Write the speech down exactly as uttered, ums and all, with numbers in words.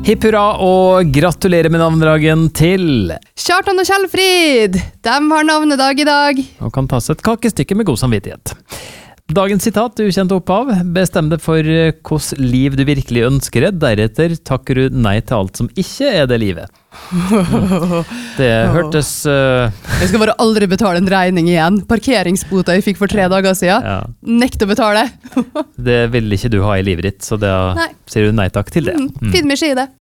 Hipp hurra og gratulerer med navnedagen til Kjartan og Kjellfrid, de har navnedag i dag. Og kan ta seg et kakestykke med god samvittighet. Dagens sitat, ukjent opphav, bestem deg for hvordan liv du virkelig ønsker det, deretter takker du nei til alt som ikke er det livet. Det hørtes... Uh... Jeg skal bare aldri betale en regning igjen. Parkeringsbota jeg fikk for tre dager siden. Ja. Nekt å betale. Det vil ikke du ha i livet ditt, så da nei. Sier du nei takk til det. Mm, fin med ski det.